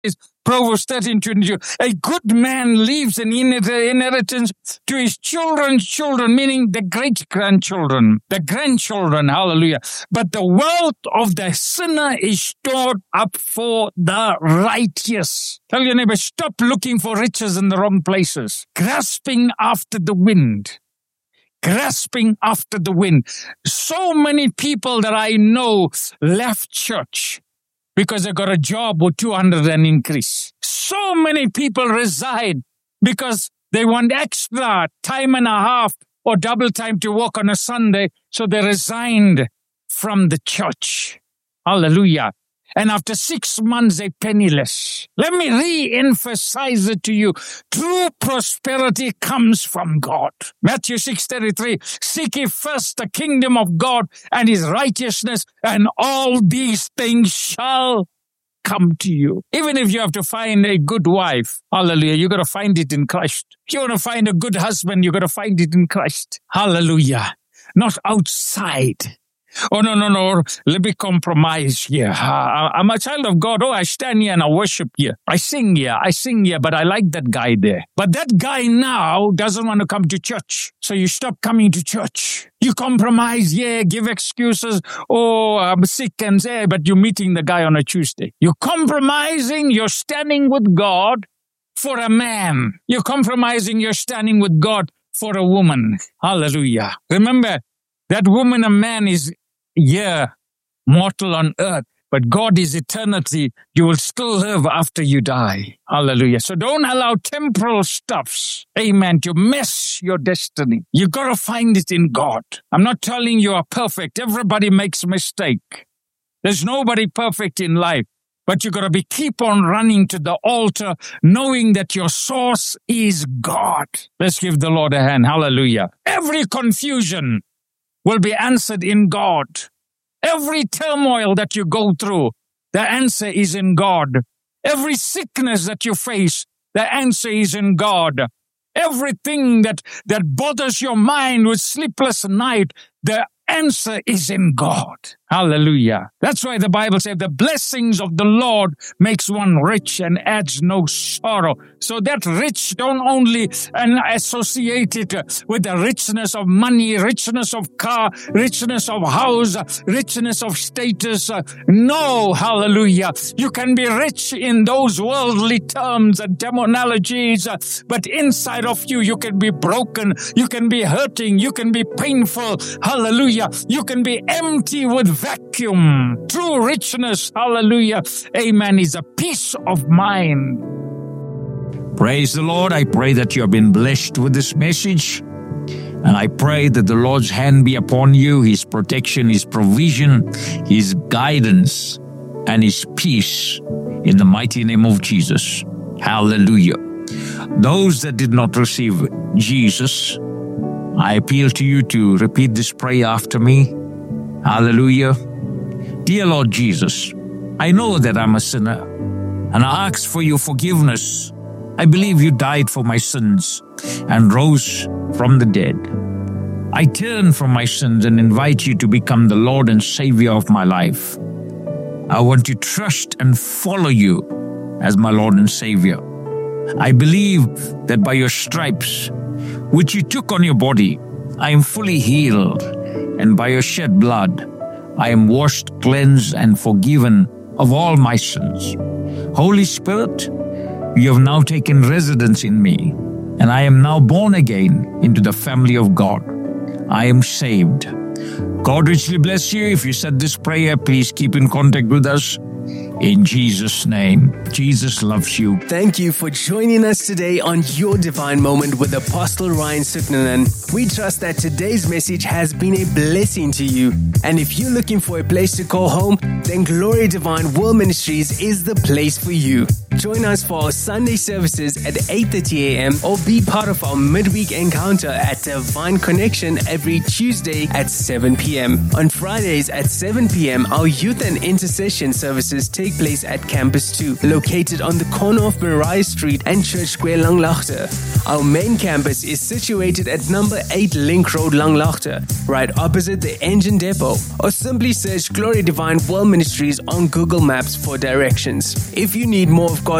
Proverbs 13:22. A good man leaves an inheritance to his children's children, meaning the great-grandchildren, the grandchildren, hallelujah. But the wealth of the sinner is stored up for the righteous. Tell your neighbor, stop looking for riches in the wrong places. Grasping after the wind. Grasping after the wind. So many people that I know left church because they got a job or 200 and increase. So many people resign because they want extra time and a half or double time to work on a Sunday. So they resigned from the church. Hallelujah. And after 6 months, they're penniless. Let me re-emphasize it to you. True prosperity comes from God. Matthew 6:33, seek ye first the kingdom of God and his righteousness, and all these things shall come to you. Even if you have to find a good wife, hallelujah, you got to find it in Christ. If you want to find a good husband, you got to find it in Christ. Hallelujah. Not outside. Oh, no. Let me compromise here. I'm a child of God. Oh, I stand here and I worship here. I sing here, but I like that guy there. But that guy now doesn't want to come to church. So you stop coming to church. You compromise, give excuses. Oh, I'm sick and say, but you're meeting the guy on a Tuesday. You're compromising, you're standing with God for a man. You're compromising, you're standing with God for a woman. Hallelujah. Remember, that woman and man is mortal on earth, but God is eternity. You will still live after you die. Hallelujah. So don't allow temporal stuffs, amen, to mess your destiny. You got to find it in God. I'm not telling you are perfect. Everybody makes a mistake. There's nobody perfect in life. But you got to keep on running to the altar, knowing that your source is God. Let's give the Lord a hand. Hallelujah. Every confusion will be answered in God. Every turmoil that you go through, the answer is in God. Every sickness that you face, the answer is in God. Everything that bothers your mind with sleepless night, the answer is in God. Hallelujah. That's why the Bible says the blessings of the Lord makes one rich and adds no sorrow. So that rich don't only associate it with the richness of money, richness of car, richness of house, richness of status. No, hallelujah. You can be rich in those worldly terms and terminologies, but inside of you, you can be broken, you can be hurting, you can be painful. Hallelujah. You can be empty with vacuum. True richness, hallelujah, amen, is a peace of mind. Praise the Lord. I pray that you have been blessed with this message. And I pray that the Lord's hand be upon you, his protection, his provision, his guidance, and his peace in the mighty name of Jesus. Hallelujah. Those that did not receive Jesus, I appeal to you to repeat this prayer after me. Hallelujah. Dear Lord Jesus, I know that I'm a sinner, and I ask for your forgiveness. I believe you died for my sins and rose from the dead. I turn from my sins and invite you to become the Lord and Savior of my life. I want to trust and follow you as my Lord and Savior. I believe that by your stripes, which you took on your body, I am fully healed, and by your shed blood, I am washed, cleansed, and forgiven of all my sins. Holy Spirit, you have now taken residence in me, and I am now born again into the family of God. I am saved. God richly bless you. If you said this prayer, please keep in contact with us. In Jesus' name, Jesus loves you. Thank you for joining us today on Your Divine Moment with Apostle Ryan Suknanen. We trust that today's message has been a blessing to you. And if you're looking for a place to call home, then Glory Divine World Ministries is the place for you. Join us for our Sunday services at 8:30 a.m. or be part of our midweek encounter at Divine Connection every Tuesday at 7 p.m. On Fridays at 7 p.m., our youth and intercession services take place at Campus 2, located on the corner of Mariah Street and Church Square, Langlaagte. Our main campus is situated at number 8 Link Road, Langlaagte, right opposite the engine depot, or simply search Glory Divine World Ministries on Google Maps for directions. If you need more of God's